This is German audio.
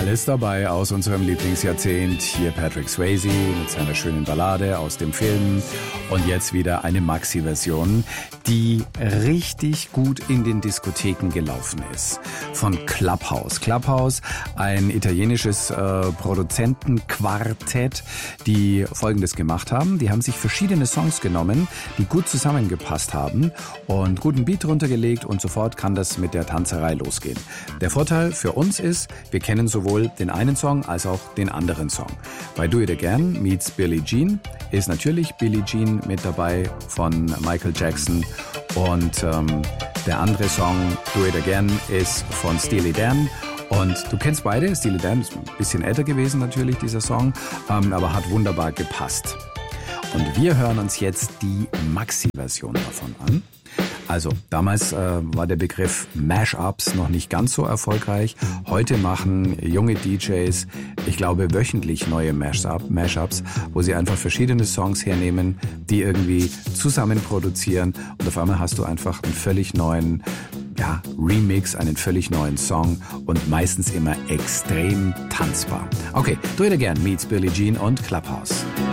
Alles dabei aus unserem Lieblingsjahrzehnt. Hier Patrick Swayze mit seiner schönen Ballade aus dem Film. Und jetzt wieder eine Maxi-Version, die richtig gut in den Diskotheken gelaufen ist. Von Clubhouse. Clubhouse, ein italienisches Produzentenquartett, die Folgendes gemacht haben. Die haben sich verschiedene Songs genommen, die gut zusammengepasst haben und guten Beat runtergelegt und sofort kann das mit der Tanzerei losgehen. Der Vorteil für uns ist, wir kennen sowohl den einen Song als auch den anderen Song. Bei Do It Again meets Billie Jean ist natürlich Billie Jean mit dabei von Michael Jackson und der andere Song Do It Again ist von Steely Dan. Und du kennst beide, Steely Dan ist ein bisschen älter gewesen natürlich, dieser Song, aber hat wunderbar gepasst. Und wir hören uns jetzt die Maxi-Version davon an. Also, damals war der Begriff Mashups noch nicht ganz so erfolgreich. Heute machen junge DJs, ich glaube, wöchentlich neue Mashups, wo sie einfach verschiedene Songs hernehmen, die irgendwie zusammen produzieren und auf einmal hast du einfach einen völlig neuen Remix, einen völlig neuen Song und meistens immer extrem tanzbar. Okay, Do It Again meets Billie Jean und Clubhouse.